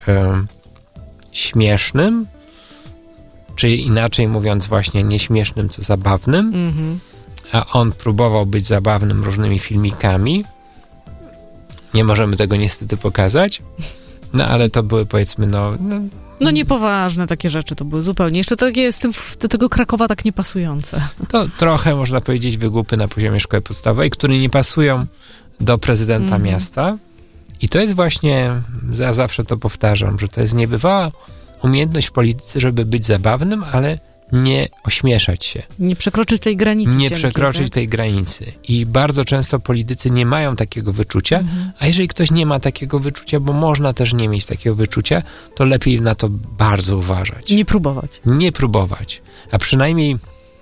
śmiesznym, czy inaczej mówiąc właśnie nie śmiesznym, co zabawnym, a on próbował być zabawnym różnymi filmikami. Nie możemy tego niestety pokazać, no ale to były powiedzmy No niepoważne takie rzeczy to były zupełnie. Jeszcze to jest do tego Krakowa tak niepasujące. To trochę można powiedzieć wygłupy na poziomie szkoły podstawowej, które nie pasują do prezydenta miasta. I to jest właśnie, ja zawsze to powtarzam, że to jest niebywała umiejętność w polityce, żeby być zabawnym, ale nie ośmieszać się. Nie przekroczyć tej granicy. Nie przekroczyć tej granicy. I bardzo często politycy nie mają takiego wyczucia, a jeżeli ktoś nie ma takiego wyczucia, bo można też nie mieć takiego wyczucia, to lepiej na to bardzo uważać. Nie próbować. Nie próbować. A przynajmniej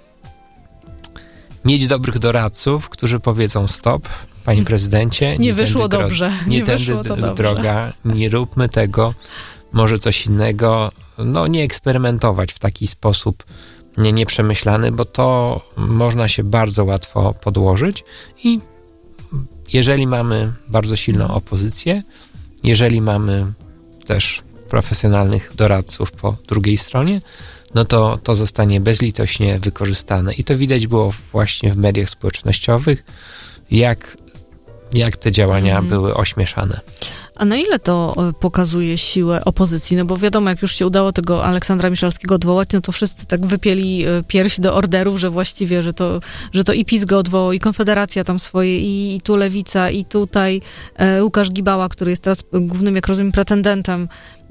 mieć dobrych doradców, którzy powiedzą stop, panie prezydencie. Nie wyszło dobrze. Nie tędy droga, nie róbmy tego, może coś innego. No nie eksperymentować w taki sposób nieprzemyślany, bo to można się bardzo łatwo podłożyć i jeżeli mamy bardzo silną opozycję, jeżeli mamy też profesjonalnych doradców po drugiej stronie, no to zostanie bezlitośnie wykorzystane. I to widać było właśnie w mediach społecznościowych, jak te działania były ośmieszane. A na ile to pokazuje siłę opozycji? No bo wiadomo, jak już się udało tego Aleksandra Miszalskiego odwołać, no to wszyscy tak wypieli pierś do orderów, że właściwie, że to i PiS go odwołał, i Konfederacja tam swoje, i tu Lewica, i tutaj Łukasz Gibała, który jest teraz głównym, jak rozumiem, pretendentem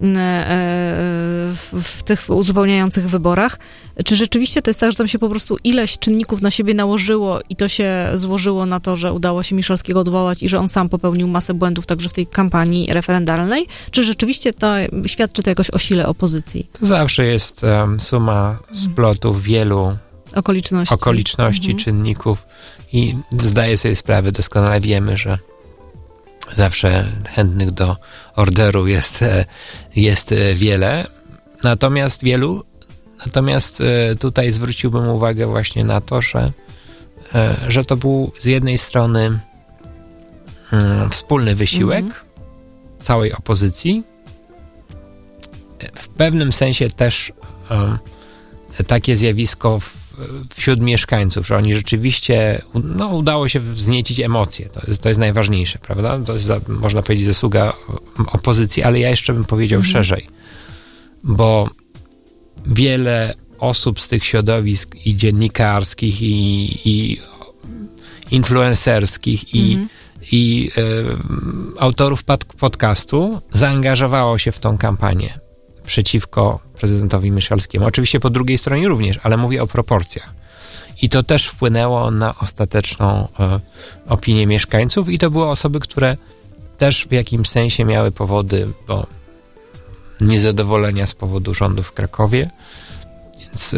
w tych uzupełniających wyborach. Czy rzeczywiście to jest tak, że tam się po prostu ileś czynników na siebie nałożyło i to się złożyło na to, że udało się Miszalskiego odwołać i że on sam popełnił masę błędów także w tej kampanii referendalnej? Czy rzeczywiście to świadczy to jakoś o sile opozycji? To zawsze jest suma splotów wielu okoliczności, czynników i zdaję sobie sprawę, doskonale wiemy, że zawsze chętnych do orderu jest wiele, natomiast tutaj zwróciłbym uwagę właśnie na to, że to był z jednej strony wspólny wysiłek całej opozycji, w pewnym sensie też takie zjawisko wśród mieszkańców, że oni rzeczywiście, udało się wzniecić emocje. To jest najważniejsze, prawda? To jest, można powiedzieć, zasługa opozycji, ale ja jeszcze bym powiedział szerzej, bo wiele osób z tych środowisk i dziennikarskich, i influencerskich, i autorów podcastu zaangażowało się w tą kampanię przeciwko prezydentowi Miszalskiemu. Oczywiście po drugiej stronie również, ale mówię o proporcjach. I to też wpłynęło na ostateczną opinię mieszkańców i to były osoby, które też w jakimś sensie miały powody do niezadowolenia z powodu rządu w Krakowie. Więc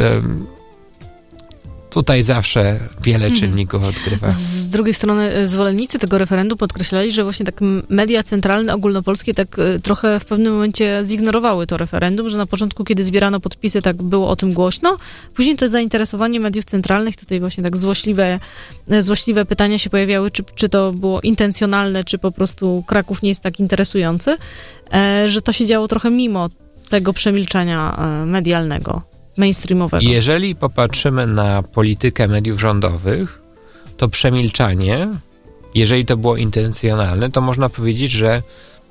tutaj zawsze wiele czynników odgrywa. Z drugiej strony zwolennicy tego referendum podkreślali, że właśnie tak media centralne, ogólnopolskie tak trochę w pewnym momencie zignorowały to referendum, że na początku, kiedy zbierano podpisy, tak było o tym głośno. Później to zainteresowanie mediów centralnych, tutaj właśnie tak złośliwe pytania się pojawiały, czy to było intencjonalne, czy po prostu Kraków nie jest tak interesujący, że to się działo trochę mimo tego przemilczania medialnego, mainstreamowego. Jeżeli popatrzymy na politykę mediów rządowych, to przemilczanie, jeżeli to było intencjonalne, to można powiedzieć, że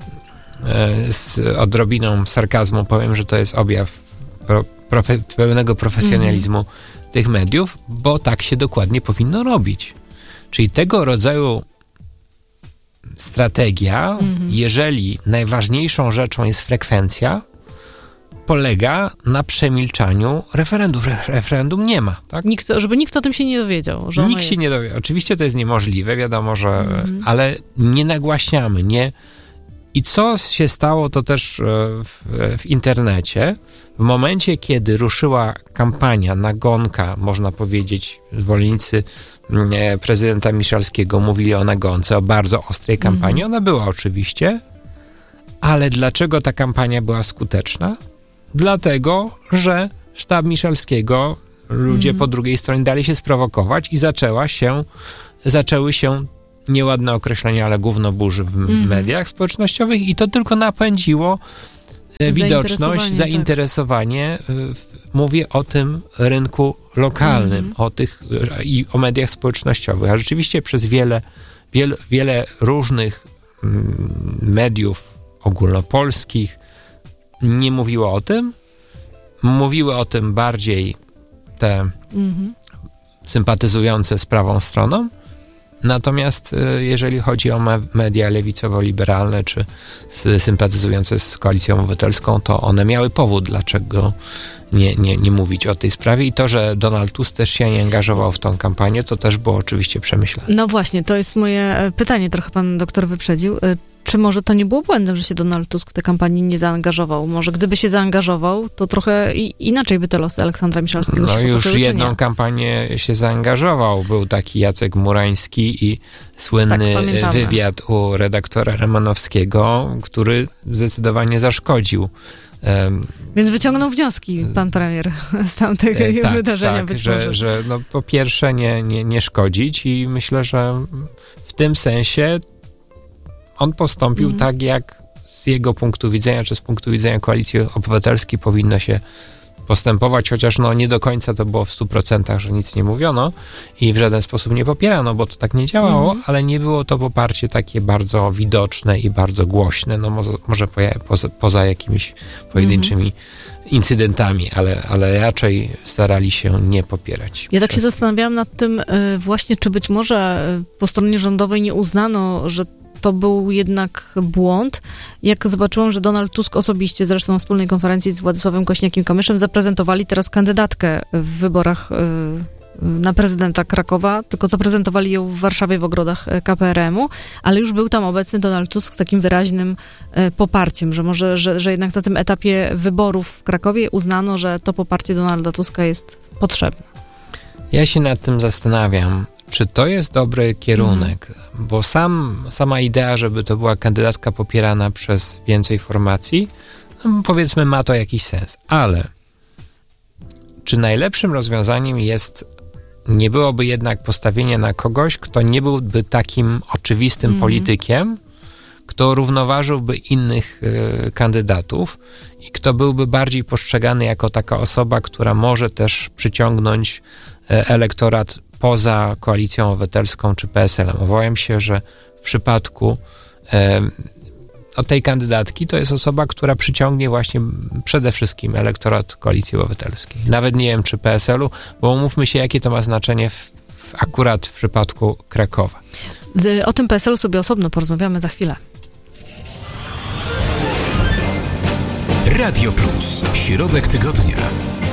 z odrobiną sarkazmu powiem, że to jest objaw pełnego profesjonalizmu tych mediów, bo tak się dokładnie powinno robić. Czyli tego rodzaju strategia, jeżeli najważniejszą rzeczą jest frekwencja, polega na przemilczaniu referendum. Referendum nie ma, tak? Żeby nikt o tym się nie dowiedział. Że nikt się nie dowie. Oczywiście to jest niemożliwe, wiadomo, że... Ale nie nagłaśniamy, nie... I co się stało, to też w internecie. W momencie, kiedy ruszyła kampania, nagonka, można powiedzieć, zwolennicy prezydenta Miszalskiego mówili o nagonce, o bardzo ostrej kampanii. Ona była oczywiście, ale dlaczego ta kampania była skuteczna? Dlatego, że sztab Miszalskiego, ludzie po drugiej stronie dali się sprowokować i zaczęły się nieładne określenia, ale gównoburzy w mediach społecznościowych i to tylko napędziło widoczność, zainteresowanie. Mówię o tym rynku lokalnym, o tych i o mediach społecznościowych. A rzeczywiście przez wiele różnych mediów ogólnopolskich nie mówiło o tym. Mówiły o tym bardziej te sympatyzujące z prawą stroną. Natomiast jeżeli chodzi o media lewicowo-liberalne czy sympatyzujące z Koalicją Obywatelską, to one miały powód, dlaczego nie mówić o tej sprawie. I to, że Donald Tusk też się nie angażował w tą kampanię, to też było oczywiście przemyślane. No właśnie, to jest moje pytanie, trochę pan doktor wyprzedził. Czy może to nie było błędem, że się Donald Tusk w tę kampanię nie zaangażował? Może gdyby się zaangażował, to trochę inaczej by te losy Aleksandra Miszalskiego się potoczyły, już jedną kampanię się zaangażował. Był taki Jacek Murański i słynny wywiad u redaktora Romanowskiego, który zdecydowanie zaszkodził. Więc wyciągnął wnioski pan premier z tamtego wydarzenia. Tak, że no, po pierwsze nie szkodzić i myślę, że w tym sensie on postąpił tak, jak z jego punktu widzenia, czy z punktu widzenia Koalicji Obywatelskiej powinno się postępować, chociaż nie do końca to było w 100%, że nic nie mówiono i w żaden sposób nie popierano, bo to tak nie działało, ale nie było to poparcie takie bardzo widoczne i bardzo głośne, może poza jakimiś pojedynczymi incydentami, ale raczej starali się nie popierać. Ja tak się zastanawiałam nad tym właśnie, czy być może po stronie rządowej nie uznano, że to był jednak błąd. Jak zobaczyłam, że Donald Tusk osobiście, zresztą na wspólnej konferencji z Władysławem Kośniakiem-Kamyszem, zaprezentowali teraz kandydatkę w wyborach na prezydenta Krakowa, tylko zaprezentowali ją w Warszawie w ogrodach KPRM-u, ale już był tam obecny Donald Tusk z takim wyraźnym poparciem, że może, że jednak na tym etapie wyborów w Krakowie uznano, że to poparcie Donalda Tuska jest potrzebne. Ja się nad tym zastanawiam, czy to jest dobry kierunek, bo sama idea, żeby to była kandydatka popierana przez więcej formacji, powiedzmy, ma to jakiś sens, ale czy najlepszym rozwiązaniem nie byłoby jednak postawienie na kogoś, kto nie byłby takim oczywistym politykiem, kto równoważyłby innych kandydatów i kto byłby bardziej postrzegany jako taka osoba, która może też przyciągnąć elektorat poza Koalicją Obywatelską czy PSL-em. Obawiam się, że w przypadku tej kandydatki to jest osoba, która przyciągnie właśnie przede wszystkim elektorat Koalicji Obywatelskiej. Nawet nie wiem, czy PSL-u, bo umówmy się, jakie to ma znaczenie akurat w przypadku Krakowa. O tym PSL-u sobie osobno porozmawiamy za chwilę. Radio Plus. Środek tygodnia.